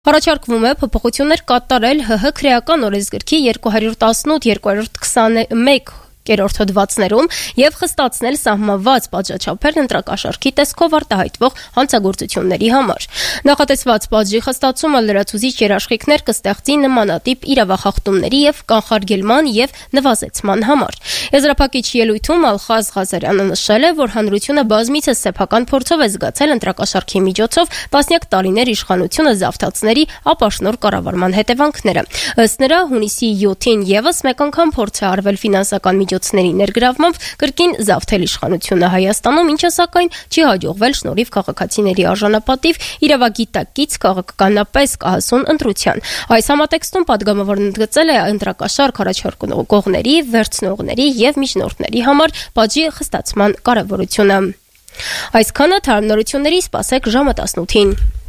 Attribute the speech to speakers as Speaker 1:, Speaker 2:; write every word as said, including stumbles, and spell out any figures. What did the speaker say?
Speaker 1: Առաջարկվում է փոփոխություններ կատարել ՀՀ քրեական օրենսգրքի երկու հարյուր տասնութ երկու հարյուր քսաներեք կերորդ հոդվածներում եւ խստացնել սահմանված պատժաչափերն ընտրակաշառքի տեսքով արտահայտվող հանցագործությունների համար։ Նախատեսված պատժի խստացումը լրացուցիչ երաշխիքներ կստեղծի նմանատիպ իրավախախտումների եւ կանխարգելման եւ նվազեցման համար։ Եզրափակիչ ելույթում Ալխազ Ղազարյանը նշել է, որ հանրությունը բազմիցս սեփական փորձով է զգացել ընտրակաշառքի միջոցով տասնյակ տարիներ իշխանությունը զավթածների ապաշնոր կառավարման հետևանքները։ Ըստ նրա, հունիսի յոթին եւս մեկ անգամ փորձ է արվել ֆինանսական միջոցների ներգրավմամբ կրկին զավթել իշխանությունը Հայաստանում, ինչը սակայն չի հաջողվել շնորհիվ քաղաքացիների արժանապատիվ, իրավագիտակից, քաղաքականապես կահասուն ընտրության։ Այս համատեքստում падգամավորն ընդգծել է ընտրակաշառք առաջարկողների, վերցնողների եւ միջնորդների համար պատժի խստացման կարեւորությունը։ Այսքանը թարմ նորությունների, սպասեք ժամը տասնութին։